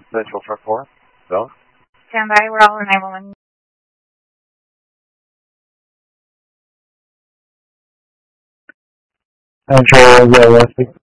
Central Truck 4. Bill? Stand by, we're all in 911. Central, Leslie.